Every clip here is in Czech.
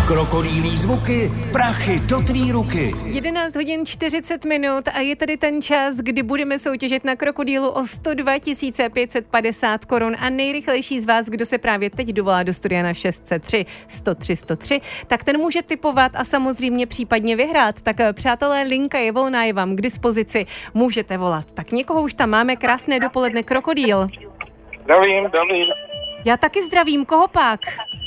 Krokodýlí zvuky, prachy do tvý ruky. 11 hodin 40 minut a je tady ten čas, kdy budeme soutěžit na krokodýlu o 102 550 korun a nejrychlejší z vás, kdo se právě teď dovolá do studia na 603 103 103, tak ten může tipovat a samozřejmě případně vyhrát. Tak přátelé, linka je volná, je vám k dispozici, můžete volat. Tak někoho už tam máme, krásné dopoledne, krokodýl. Zdravím. Já taky zdravím, koho pak?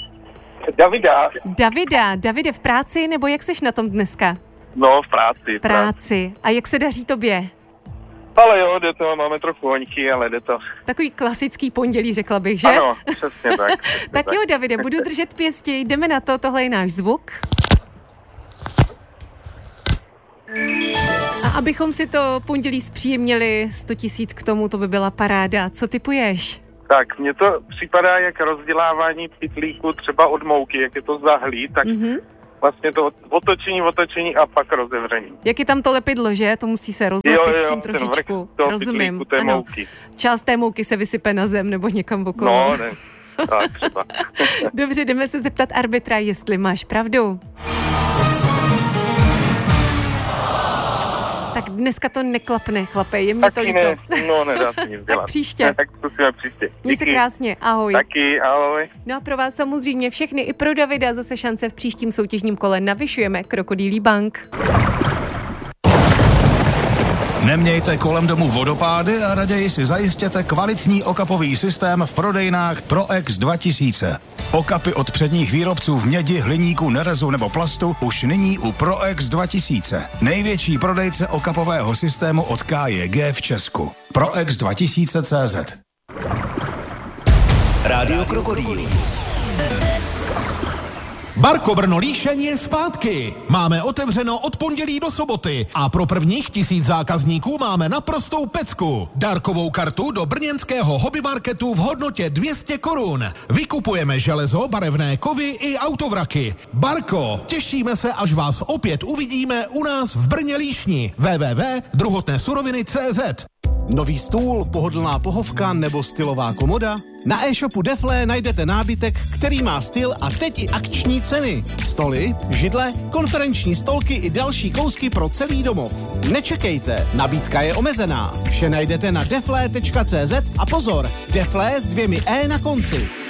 Davide, v práci, nebo jak seš na tom dneska? No, v práci. Práci. A jak se daří tobě? Ale jo, jde to, máme trochu hoňky, ale jde to. Takový klasický pondělí, řekla bych, že? Ano, přesně tak. Tak jo, Davide, budu držet pěstí, jdeme na to, tohle je náš zvuk. A abychom si to pondělí zpříjemnili, 100 000 k tomu, to by byla paráda. Co typuješ? Tak, mně to připadá jak rozdělávání pytlíku třeba od mouky, jak je to zahlí, tak vlastně to otočení a pak rozevření. Jak je tam to lepidlo, že? To musí se rozlepit tím trošičku. Rozumím, pytlíku, té ano. mouky. Část té mouky se vysype na zem nebo někam okolo. No, ne, tak třeba. Dobře, jdeme se zeptat arbitra, jestli máš pravdu. Tak dneska to neklapne, chlape, je mě to líto. Ne, no nedá se nic dělat. Tak příště. Tak zkusíme příště. Měj se krásně, ahoj. Taky, ahoj. No a pro vás samozřejmě všechny i pro Davida zase šance v příštím soutěžním kole navyšujeme Krokodýlí bank. Nemějte kolem domu vodopády a raději si zajistěte kvalitní okapový systém v prodejnách ProX 2000. Okapy od předních výrobců v mědi, hliníku, nerezu nebo plastu už nyní u ProX 2000. Největší prodejce okapového systému od KJG v Česku. ProX 2000.cz. Rádio Krokodýl. Barko Brno Líšeň je zpátky. Máme otevřeno od pondělí do soboty a pro prvních 1000 zákazníků máme naprostou pecku. Dárkovou kartu do brněnského hobbymarketu v hodnotě 200 korun. Vykupujeme železo, barevné kovy i autovraky. Barko, těšíme se, až vás opět uvidíme u nás v Brně Líšni. www.druhotnésuroviny.cz. Nový stůl, pohodlná pohovka nebo stylová komoda? Na e-shopu Deflé najdete nábytek, který má styl a teď i akční ceny. Stoly, židle, konferenční stolky i další kousky pro celý domov. Nečekejte, nabídka je omezená. Vše najdete na deflé.cz a pozor, Deflé s 2 E na konci.